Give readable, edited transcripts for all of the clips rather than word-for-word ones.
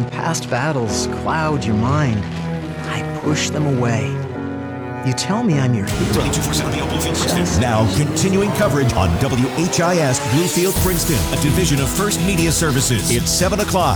and past battles cloud your mind, I push them away. You tell me I'm your hero. Now, continuing coverage on WHIS Bluefield, Princeton, a division of First Media Services. It's 7 o'clock.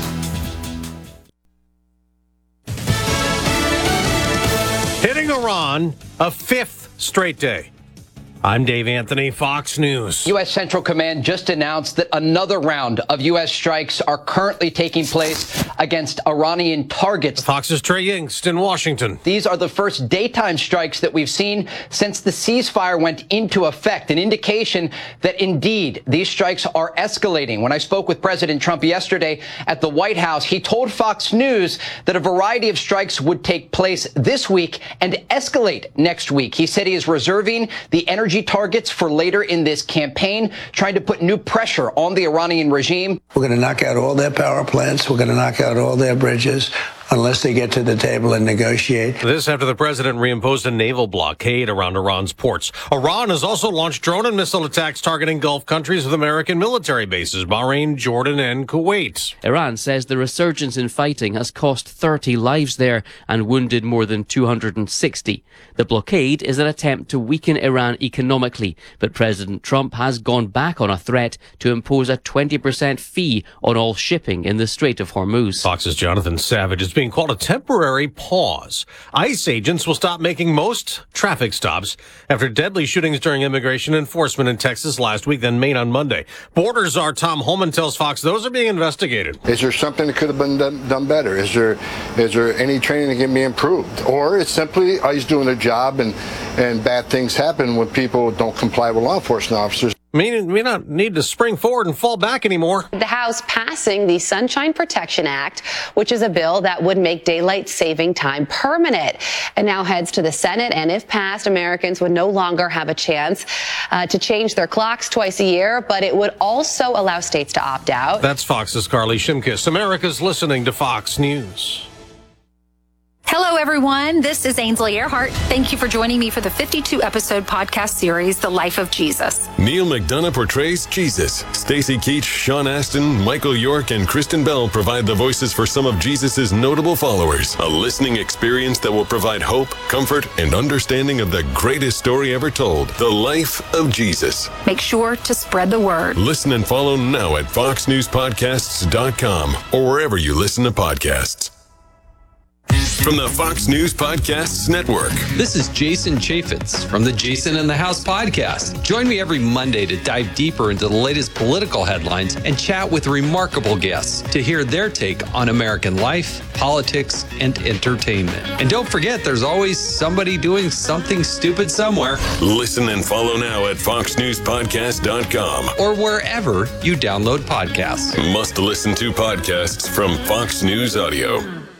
Hitting Iran a fifth straight day. I'm Dave Anthony, Fox News. U.S. Central Command just announced that another round of U.S. strikes are currently taking place against Iranian targets. Fox's Trey Yingst in Washington. These are the first daytime strikes that we've seen since the ceasefire went into effect, an indication that indeed these strikes are escalating. When I spoke with President Trump yesterday at the White House, he told Fox News that a variety of strikes would take place this week and escalate next week. He said he is reserving the energy targets for later in this campaign, trying to put new pressure on the Iranian regime. We're going to knock out all their power plants. We're going to knock out all their bridges unless they get to the table and negotiate. This after the president reimposed a naval blockade around Iran's ports. Iran has also launched drone and missile attacks targeting Gulf countries with American military bases, Bahrain, Jordan, and Kuwait. Iran says the resurgence in fighting has cost 30 lives there and wounded more than 260. The blockade is an attempt to weaken Iran economically, but President Trump has gone back on a threat to impose a 20% fee on all shipping in the Strait of Hormuz. Fox's Jonathan Savage is being called a temporary pause. ICE agents will stop making most traffic stops after deadly shootings during immigration enforcement in Texas last week, then Maine on Monday. Border czar Tom Holman tells Fox those are being investigated. Is there something that could have been done better? Is there any training that can be improved? Or it's simply ICE doing their job and bad things happen when people don't comply with law enforcement officers. We not need to spring forward and fall back anymore. The House passing the Sunshine Protection Act, which is a bill that would make daylight saving time permanent. And now heads to the Senate. And if passed, Americans would no longer have a chance to change their clocks twice a year, but it would also allow states to opt out. That's Fox's Carly Shimkus. America's listening to Fox News. Hello, everyone. This is Ainsley Earhart. Thank you for joining me for the 52-episode podcast series, The Life of Jesus. Neil McDonough portrays Jesus. Stacey Keach, Sean Astin, Michael York, and Kristen Bell provide the voices for some of Jesus' notable followers. A listening experience that will provide hope, comfort, and understanding of the greatest story ever told, The Life of Jesus. Make sure to spread the word. Listen and follow now at foxnewspodcasts.com or wherever you listen to podcasts. From the Fox News Podcasts Network. This is Jason Chaffetz from the Jason in the House podcast. Join me every Monday to dive deeper into the latest political headlines and chat with remarkable guests to hear their take on American life, politics, and entertainment. And don't forget, there's always somebody doing something stupid somewhere. Listen and follow now at foxnewspodcast.com or wherever you download podcasts. Must listen to podcasts from Fox News Audio.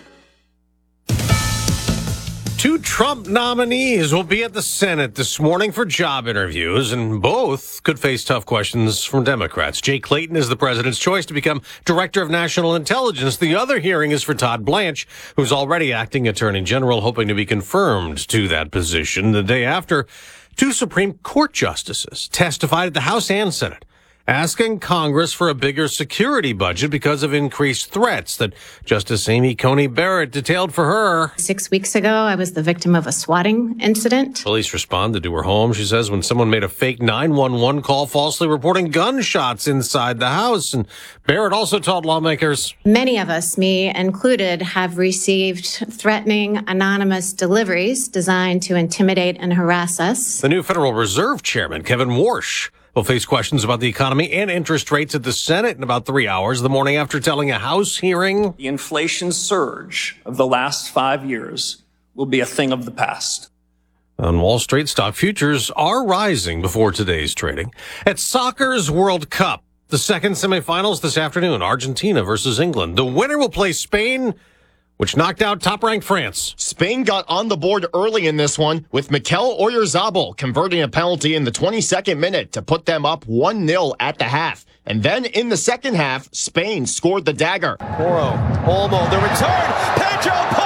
Two Trump nominees will be at the Senate this morning for job interviews, and both could face tough questions from Democrats. Jay Clayton is the president's choice to become Director of National Intelligence. The other hearing is for Todd Blanche, who's already acting Attorney General, hoping to be confirmed to that position. The day after, two Supreme Court justices testified at the House and Senate, asking Congress for a bigger security budget because of increased threats that Justice Amy Coney Barrett detailed for her. 6 weeks ago, I was the victim of a swatting incident. Police responded to her home, she says, when someone made a fake 911 call falsely reporting gunshots inside the house. And Barrett also told lawmakers, many of us, me included, have received threatening anonymous deliveries designed to intimidate and harass us. The new Federal Reserve Chairman, Kevin Warsh, will face questions about the economy and interest rates at the Senate in about 3 hours, the morning after telling a House hearing. The inflation surge of the last 5 years will be a thing of the past. On Wall Street, stock futures are rising before today's trading. At soccer's World Cup, the second semifinals this afternoon, Argentina versus England. The winner will play Spain, which knocked out top-ranked France. Spain got on the board early in this one, with Mikel Oyarzabal converting a penalty in the 22nd minute to put them up 1-0 at the half. And then in the second half, Spain scored the dagger. Porro, Olmo, the return, Pedro Porro!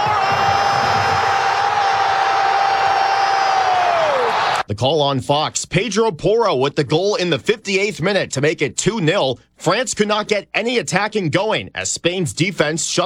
The call on Fox, Pedro Porro with the goal in the 58th minute to make it 2-0. France could not get any attacking going as Spain's defense shut